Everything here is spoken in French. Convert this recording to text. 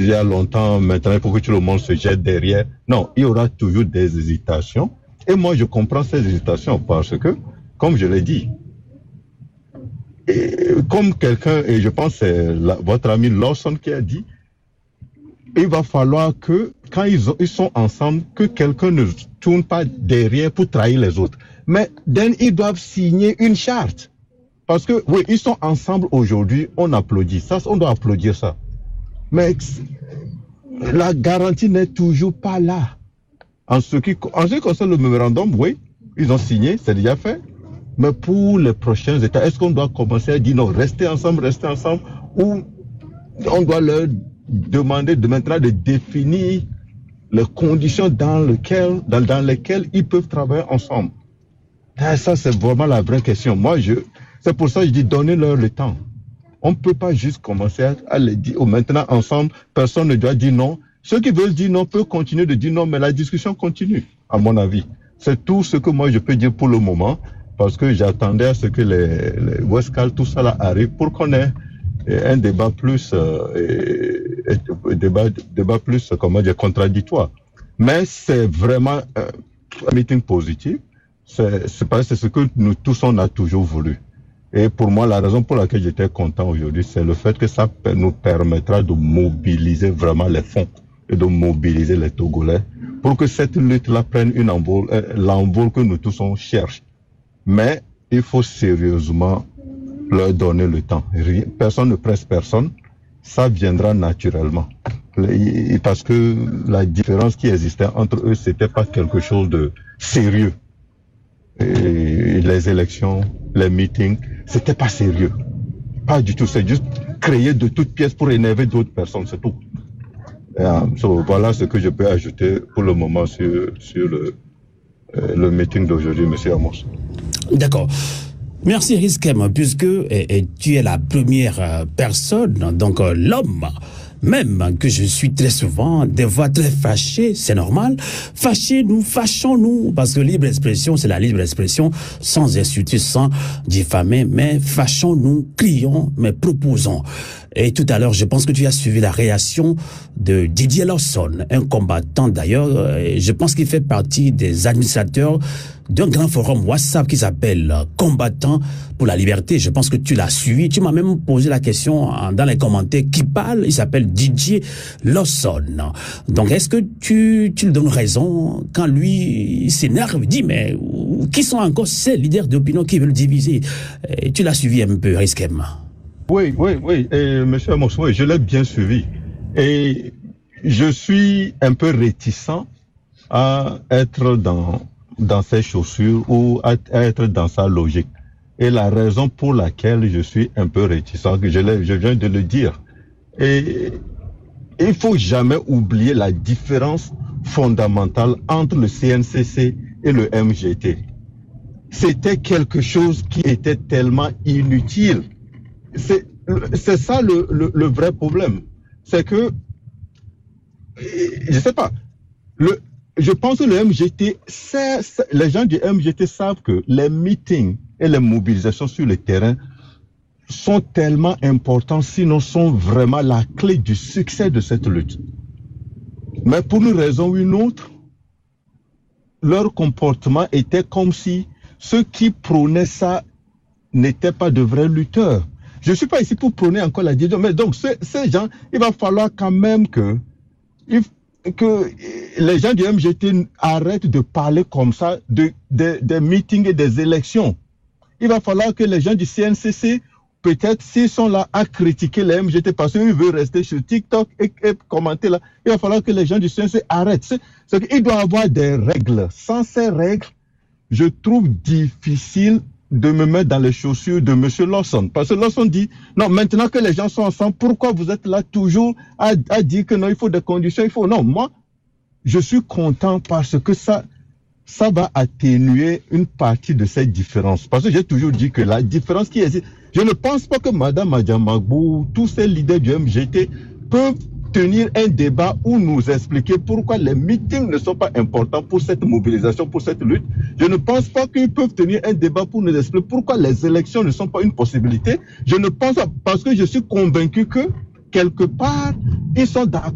il y a longtemps, maintenant il faut que tout le monde se jette derrière. Non, il y aura toujours des hésitations. Et moi, je comprends ces hésitations parce que, comme je l'ai dit, comme quelqu'un, et je pense que c'est votre ami Lawson qui a dit, il va falloir que, quand ils sont ensemble, que quelqu'un ne tourne pas derrière pour trahir les autres. Mais ils doivent signer une charte. Parce que, oui, ils sont ensemble aujourd'hui, on applaudit. Ça, on doit applaudir ça. Mais la garantie n'est toujours pas là. En ce qui concerne le mémorandum, oui, ils ont signé, c'est déjà fait. Mais pour les prochains États, est-ce qu'on doit commencer à dire non, restez ensemble, ou on doit leur demander maintenant de définir les conditions dans lesquelles ils peuvent travailler ensemble? Et ça, c'est vraiment la vraie question. C'est pour ça que je dis donnez-leur le temps. On ne peut pas juste commencer à les dire maintenant ensemble, personne ne doit dire non. Ceux qui veulent dire non peuvent continuer de dire non, mais la discussion continue, à mon avis. C'est tout ce que moi je peux dire pour le moment, parce que j'attendais à ce que les Westcal, tout ça là arrive pour qu'on ait un débat plus, débat plus, comment dire, contradictoire. Mais c'est vraiment un meeting positif. C'est ce que nous tous on a toujours voulu. Et pour moi, la raison pour laquelle j'étais content aujourd'hui, c'est le fait que ça nous permettra de mobiliser vraiment les fonds et de mobiliser les Togolais pour que cette lutte-là prenne l'envol que nous tous on cherche. Mais il faut sérieusement leur donner le temps. Personne ne presse personne, ça viendra naturellement. Parce que la différence qui existait entre eux, c'était pas quelque chose de sérieux. Et les élections, les meetings, c'était pas sérieux. Pas du tout. C'est juste créer de toutes pièces pour énerver d'autres personnes, c'est tout. Voilà ce que je peux ajouter pour le moment sur le meeting d'aujourd'hui, M. Amos. D'accord. Merci Riskem, puisque tu es la première personne, donc l'homme, même que je suis très souvent, des fois très fâché, c'est normal. Fâchez-nous, fâchons-nous, parce que libre expression, c'est la libre expression, sans insulter, sans diffamer, mais fâchons-nous, crions, mais proposons. Et tout à l'heure, je pense que tu as suivi la réaction de Didier Lawson, un combattant d'ailleurs, je pense qu'il fait partie des administrateurs d'un grand forum WhatsApp qui s'appelle Combattants pour la liberté. Je pense que tu l'as suivi. Tu m'as même posé la question dans les commentaires qui parle. Il s'appelle Didier Lawson. Donc, est-ce que tu lui donnes raison quand lui il s'énerve, il dit, mais qui sont encore ces leaders d'opinion qui veulent diviser? Et tu l'as suivi un peu, Riskem. Oui. Monsieur Amos, oui, je l'ai bien suivi. Et je suis un peu réticent à être dans ses chaussures ou à être dans sa logique. Et la raison pour laquelle je suis un peu réticent, je viens de le dire. Et il faut jamais oublier la différence fondamentale entre le CNCC et le MGT. C'était quelque chose qui était tellement inutile. C'est ça le vrai problème. C'est que, je sais pas, je pense que le MGT, les gens du MGT savent que les meetings et les mobilisations sur le terrain sont tellement importants, sinon sont vraiment la clé du succès de cette lutte. Mais pour une raison ou une autre, leur comportement était comme si ceux qui prônaient ça n'étaient pas de vrais lutteurs. Je ne suis pas ici pour prôner encore la division, mais donc ces gens, il va falloir quand même que les gens du MGT arrêtent de parler comme ça des meetings et des élections. Il va falloir que les gens du CNCC, peut-être s'ils sont là à critiquer les MGT parce qu'ils veulent rester sur TikTok et commenter là, il va falloir que les gens du CNCC arrêtent. Il doit y avoir des règles. Sans ces règles, je trouve difficile de me mettre dans les chaussures de M. Lawson. Parce que Lawson dit, non, maintenant que les gens sont ensemble, pourquoi vous êtes là toujours à dire que non, il faut des conditions, Non, moi, je suis content parce que ça va atténuer une partie de cette différence. Parce que j'ai toujours dit que la différence qui existe, je ne pense pas que Mme Madiamagbou, tous ces leaders du MGT peuvent tenir un débat où nous expliquer pourquoi les meetings ne sont pas importants pour cette mobilisation, pour cette lutte. Je ne pense pas qu'ils peuvent tenir un débat pour nous expliquer pourquoi les élections ne sont pas une possibilité. Je ne pense pas, parce que je suis convaincu que quelque part, ils sont d'accord.